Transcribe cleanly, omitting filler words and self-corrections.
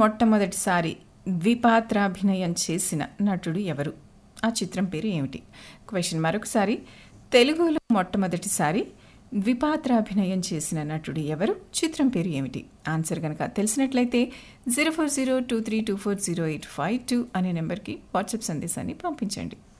మొట్టమొదటిసారి ద్విపాత్రాభినయం చేసిన నటుడు ఎవరు? ఆ చిత్రం పేరు ఏమిటి? క్వశ్చన్ మరొకసారి, తెలుగులో మొట్టమొదటిసారి ద్విపాత్రాభినయం చేసిన నటుడు ఎవరు? చిత్రం పేరు ఏమిటి? ఆన్సర్ కనుక తెలిసినట్లయితే 0402324085 అనే నెంబర్కి వాట్సాప్ సందేశాన్ని పంపించండి.